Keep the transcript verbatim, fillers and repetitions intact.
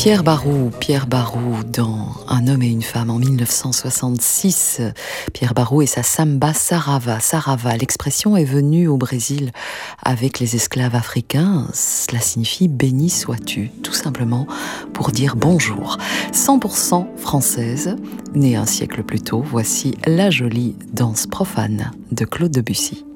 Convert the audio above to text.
Pierre Barroux, Pierre Barroux dans Un homme et une femme en mille neuf cent soixante-six. Pierre Barroux et sa samba sarava. Sarava, l'expression est venue au Brésil avec les esclaves africains. Cela signifie béni sois-tu, tout simplement pour dire bonjour. cent pour cent française, née un siècle plus tôt, voici la jolie danse profane de Claude Debussy.